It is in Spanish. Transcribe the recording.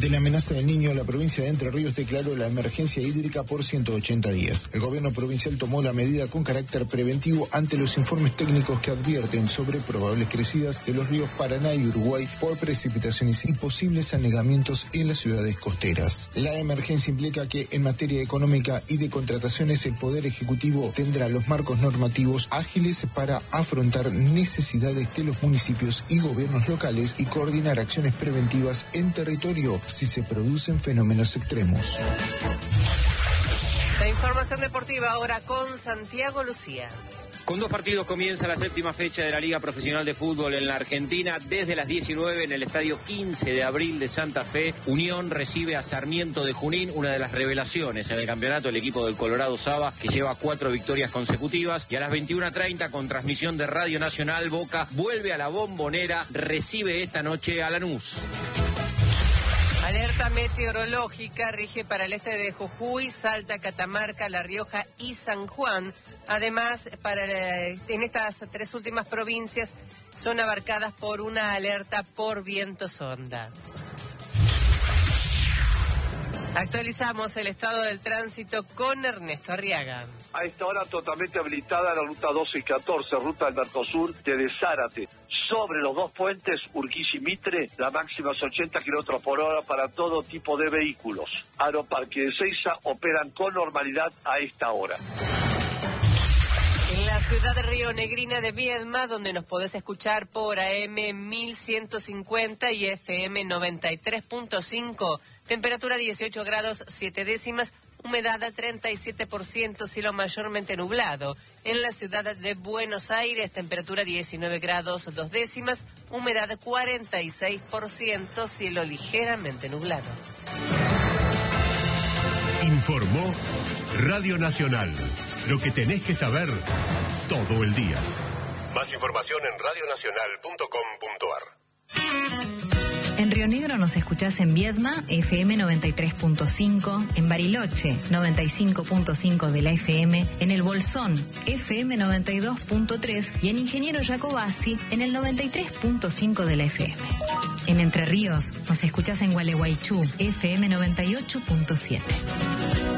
Ante la amenaza del Niño, la provincia de Entre Ríos declaró la emergencia hídrica por 180 días. El gobierno provincial tomó la medida con carácter preventivo ante los informes técnicos que advierten sobre probables crecidas de los ríos Paraná y Uruguay por precipitaciones y posibles anegamientos en las ciudades costeras. La emergencia implica que en materia económica y de contrataciones el Poder Ejecutivo tendrá los marcos normativos ágiles para afrontar necesidades de los municipios y gobiernos locales y coordinar acciones preventivas en territorio si se producen fenómenos extremos. La información deportiva ahora con Santiago Lucía. Con 2 partidos comienza la 7ª fecha de la Liga Profesional de Fútbol en la Argentina. Desde las 19 en el Estadio 15 de Abril de Santa Fe, Unión recibe a Sarmiento de Junín, una de las revelaciones en el campeonato, el equipo del Colorado Saba, que lleva 4 victorias consecutivas. Y a las 21:30, con transmisión de Radio Nacional, Boca vuelve a la Bombonera, recibe esta noche a Lanús. Alerta meteorológica rige para el este de Jujuy, Salta, Catamarca, La Rioja y San Juan. Además, en estas 3 últimas provincias son abarcadas por una alerta por viento sonda. Actualizamos el estado del tránsito con Ernesto Arriaga. A esta hora totalmente habilitada la ruta 12 y 14, ruta del Mercosur, desde Zárate. Sobre los 2 puentes, Urquiza y Mitre, la máxima es 80 km/h para todo tipo de vehículos. Aeroparque de Seiza operan con normalidad a esta hora. En la ciudad de Río Negrina de Viedma, donde nos podés escuchar por AM 1150 y FM 93.5, temperatura 18 grados 7 décimas, humedad 37%, cielo mayormente nublado. En la ciudad de Buenos Aires, temperatura 19 grados 2 décimas, humedad 46%, cielo ligeramente nublado. Informó Radio Nacional. Lo que tenés que saber todo el día. Más información en radionacional.com.ar. En Río Negro nos escuchás en Viedma, FM 93.5, en Bariloche, 95.5 de la FM, en El Bolsón, FM 92.3 y en Ingeniero Jacobasi, en el 93.5 de la FM. En Entre Ríos nos escuchás en Gualeguaychú, FM 98.7.